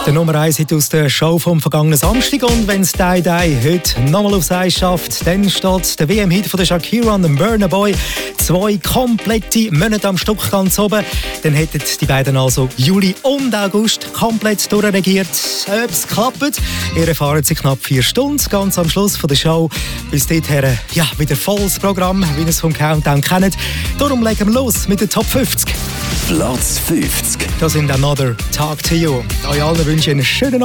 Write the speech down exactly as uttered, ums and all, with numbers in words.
Der Nummer eins Hit aus der Show vom vergangenen Samstag. Und wenn es «Die Die» heute nochmal aufs Eis schafft, dann steht der W M-Hit von der Shakira und dem Burna Boy zwei komplette Monate am Stück ganz oben. Dann hätten die beiden also Juli und August komplett durchregiert. Ob es klappt, ihr erfahren sie knapp vier Stunden, ganz am Schluss von der Show. Bis dahin, ja, wieder volles Programm, wie ihr es vom Countdown kennt. Darum legen wir los mit den Top fünfzig. Platz fünfzig. Das sind «Another Talk to You». Euch allen wünsche ich einen schönen